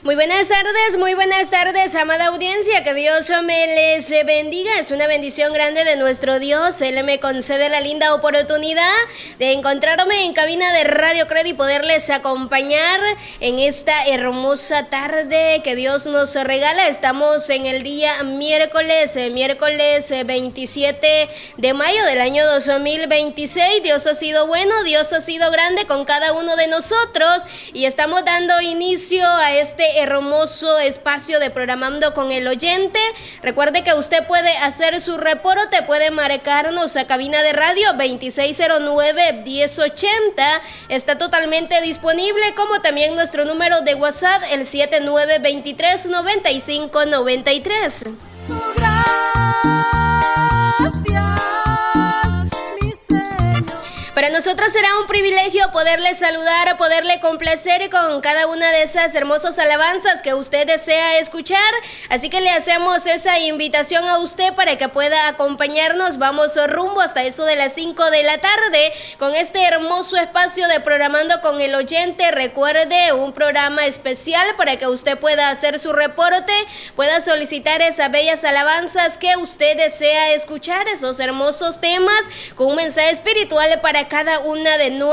Muy buenas tardes, amada audiencia, que Dios me les bendiga. Es una bendición grande de nuestro Dios. Él me concede la linda oportunidad de encontrarme en cabina de Radio Cred y poderles acompañar en esta hermosa tarde que Dios nos regala. Estamos en el día miércoles 27 de mayo del año 2026. Dios ha sido bueno, Dios ha sido grande con cada uno de nosotros y estamos dando inicio a este hermoso espacio de Programando con el Oyente. Recuerde que usted puede hacer su reporte, puede marcarnos a cabina de radio 2609-1080, está totalmente disponible, como también nuestro número de WhatsApp, el 7923-9593. Para nosotros será un privilegio poderle saludar, poderle complacer con cada una de esas hermosas alabanzas que usted desea escuchar. Así que le hacemos esa invitación a usted para que pueda acompañarnos. Vamos rumbo hasta eso de las 5 de la tarde con este hermoso espacio de Programando con el Oyente. Recuerde, un programa especial para que usted pueda hacer su reporte, pueda solicitar esas bellas alabanzas que usted desea escuchar, esos hermosos temas con un mensaje espiritual para cada una de nosotros.